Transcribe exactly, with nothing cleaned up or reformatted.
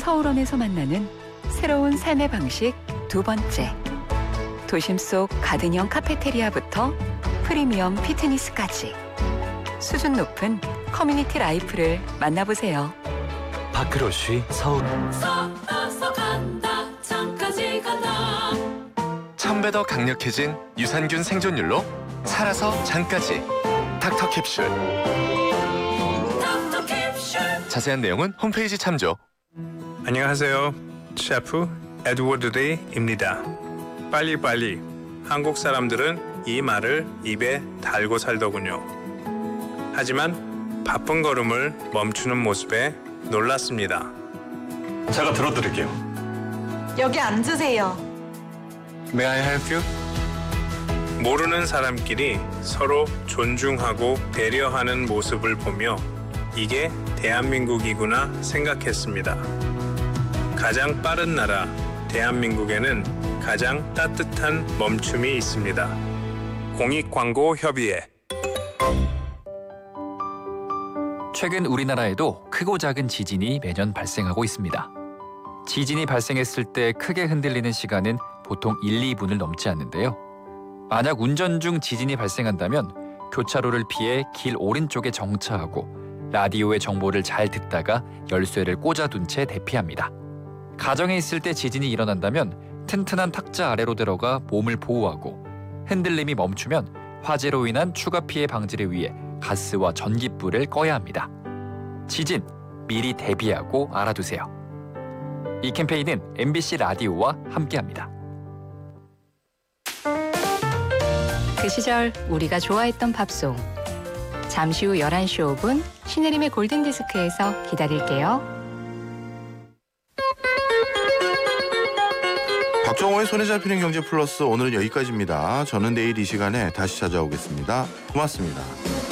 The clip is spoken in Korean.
서울원에서 만나는 새로운 삶의 방식 두 번째. 도심 속 가든형 카페테리아부터 프리미엄 피트니스까지 수준 높은 커뮤니티 라이프를 만나보세요. 바크로쉬 서울. 서 간다 잠까지 간다. 천 배 더 강력해진 유산균 생존율로 살아서 잠까지 닥터캡슐. 닥터캡슐. 자세한 내용은 홈페이지 참조. 안녕하세요. 셰프 에드워드 데이입니다. 빨리빨리. 한국 사람들은 이 말을 입에 달고 살더군요. 하지만 바쁜 걸음을 멈추는 모습에 놀랐습니다. 제가 들어드릴게요. 여기 앉으세요. May I help you? 모르는 사람끼리 서로 존중하고 배려하는 모습을 보며 이게 대한민국이구나 생각했습니다. 가장 빠른 나라 대한민국에는 가장 따뜻한 멈춤이 있습니다. 공익광고협의회. 최근 우리나라에도 크고 작은 지진이 매년 발생하고 있습니다. 지진이 발생했을 때 크게 흔들리는 시간은 보통 일, 이 분을 넘지 않는데요. 만약 운전 중 지진이 발생한다면 교차로를 피해 길 오른쪽에 정차하고 라디오의 정보를 잘 듣다가 열쇠를 꽂아둔 채 대피합니다. 가정에 있을 때 지진이 일어난다면 튼튼한 탁자 아래로 들어가 몸을 보호하고 흔들림이 멈추면 화재로 인한 추가 피해 방지를 위해 가스와 전기불을 꺼야 합니다. 지진, 미리 대비하고 알아두세요. 이 캠페인은 엠비씨 라디오와 함께합니다. 그 시절 우리가 좋아했던 팝송. 잠시 후 열한 시 오 분 신혜림의 골든디스크에서 기다릴게요. 박정호의 손에 잡히는 경제 플러스 오늘은 여기까지입니다. 저는 내일 이 시간에 다시 찾아오겠습니다. 고맙습니다.